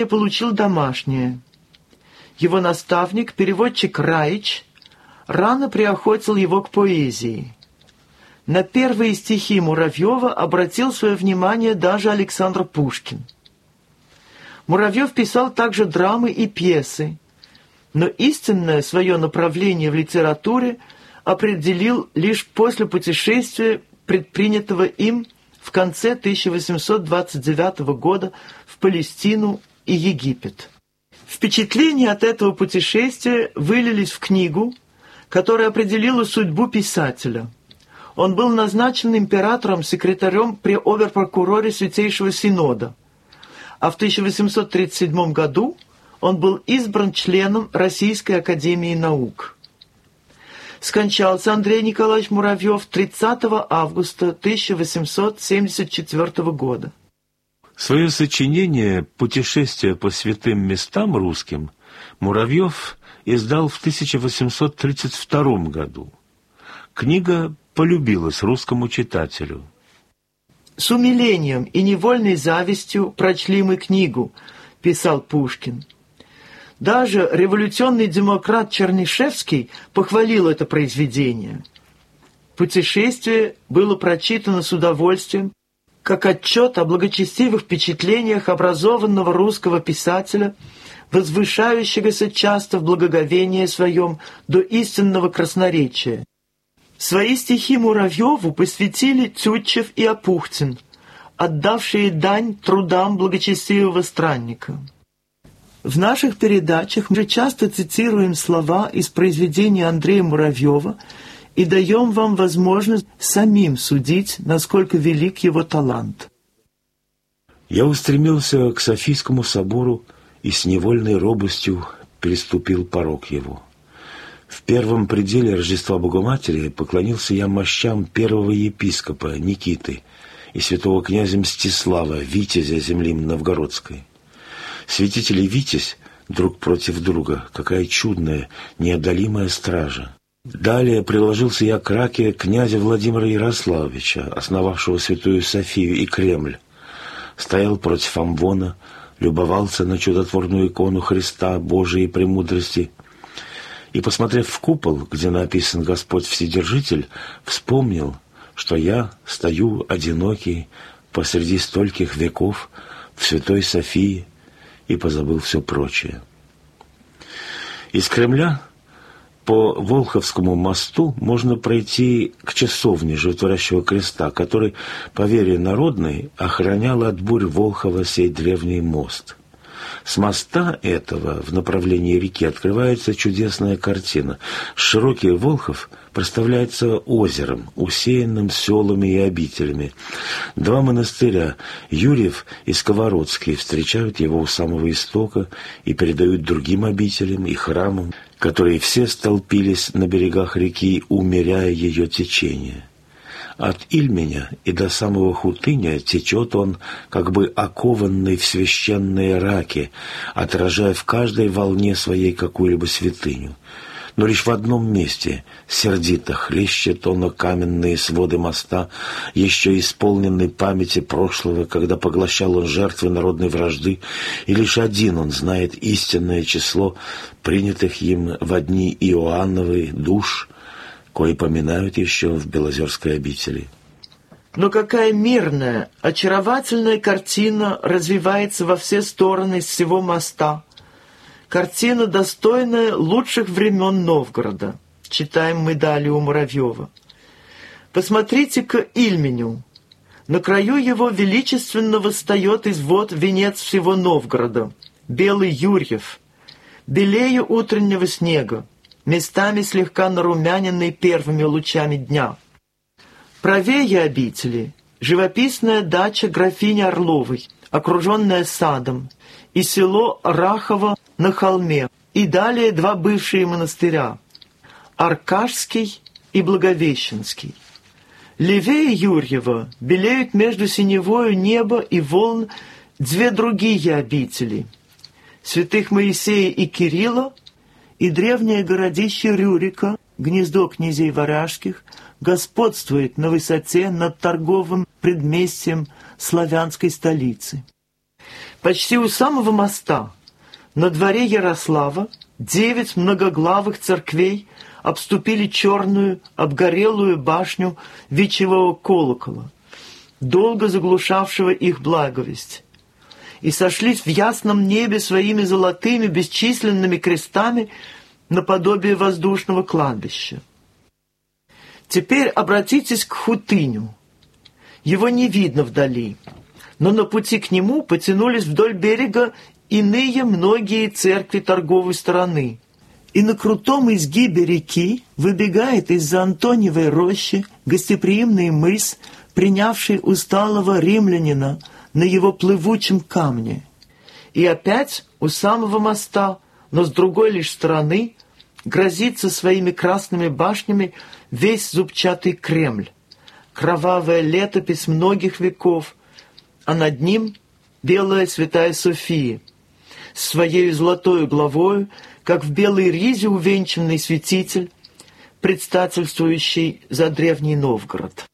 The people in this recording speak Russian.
получил домашнее. Его наставник, переводчик Раич, рано приохотил его к поэзии. На первые стихи Муравьева обратил свое внимание даже Александр Пушкин. Муравьев писал также драмы и пьесы, но истинное свое направление в литературе определил лишь после путешествия, предпринятого им в конце 1829 года в Палестину и Египет. Впечатления от этого путешествия вылились в книгу, которая определила судьбу писателя. Он был назначен императором-секретарем при обер-прокуроре Святейшего Синода, а в 1837 году он был избран членом Российской академии наук. Скончался Андрей Николаевич Муравьев 30 августа 1874 года. Свое сочинение «Путешествие по святым местам русским» Муравьев издал в 1832 году. Книга полюбилась русскому читателю. «С умилением и невольной завистью прочли мы книгу», – писал Пушкин. Даже революционный демократ Чернышевский похвалил это произведение. «Путешествие» было прочитано с удовольствием, как отчет о благочестивых впечатлениях образованного русского писателя, возвышающегося часто в благоговении своем до истинного красноречия. Свои стихи Муравьеву посвятили Тютчев и Апухтин, отдавшие дань трудам благочестивого странника. В наших передачах мы часто цитируем слова из произведения Андрея Муравьева и даем вам возможность самим судить, насколько велик его талант. Я устремился к Софийскому собору и с невольной робостью переступил порог его. В первом пределе Рождества Богоматери поклонился я мощам первого епископа Никиты и святого князя Мстислава, витязя земли Новгородской. Святитель и витязь друг против друга, какая чудная, неодолимая стража. Далее приложился я к раке князя Владимира Ярославовича, основавшего Святую Софию и Кремль. Стоял против амвона, любовался на чудотворную икону Христа Божией премудрости и, посмотрев в купол, где написан Господь Вседержитель, вспомнил, что я стою одинокий посреди стольких веков в Святой Софии и позабыл все прочее. Из Кремля по Волховскому мосту можно пройти к часовне Животворящего Креста, который, по вере народной, охранял от бурь Волхова сей древний мост. С моста этого в направлении реки открывается чудесная картина. Широкий Волхов проставляется озером, усеянным селами и обителями. Два монастыря, Юрьев и Сковородский, встречают его у самого истока и передают другим обителям и храмам, которые все столпились на берегах реки, умеряя ее течение. От Ильменя и до самого Хутыня течет он, как бы окованный в священные раки, отражая в каждой волне своей какую-либо святыню. Но лишь в одном месте сердито хлещет он о каменные своды моста, еще исполненной памяти прошлого, когда поглощал он жертвы народной вражды, и лишь один он знает истинное число принятых им во дни Иоанновы душ, кои поминают еще в Белозерской обители. Но какая мирная, очаровательная картина развивается во все стороны с всего моста. Картина, достойная лучших времен Новгорода, читаем мы далее у Муравьева. Посмотрите к Ильменю. На краю его величественно восстает из вод венец всего Новгорода, белый Юрьев, белее утреннего снега, местами слегка нарумяненный первыми лучами дня. Правее обители живописная дача графини Орловой, окруженная садом, и село Рахово на холме, и далее два бывшие монастыря – Аркашский и Благовещенский. Левее Юрьева белеют между синевою неба и волн две другие обители – святых Моисея и Кирилла, и древнее городище Рюрика, гнездо князей варяжских, господствует на высоте над торговым предместьем славянской столицы. Почти у самого моста, на дворе Ярослава, 9 многоглавых церквей обступили черную, обгорелую башню бичевого колокола, долго заглушавшего их благовесть, и сошлись в ясном небе своими золотыми бесчисленными крестами наподобие воздушного кладбища. Теперь обратитесь к Хутыню. Его не видно вдали, но на пути к нему потянулись вдоль берега иные многие церкви торговой стороны. И на крутом изгибе реки выбегает из-за Антониевой рощи гостеприимный мыс, принявший усталого римлянина на его плывучем камне. И опять у самого моста, но с другой лишь стороны, грозится своими красными башнями весь зубчатый Кремль, кровавая летопись многих веков, а над ним белая святая София, с своей золотою главою, как в белой ризе увенчанный святитель, предстательствующий за древний Новгород.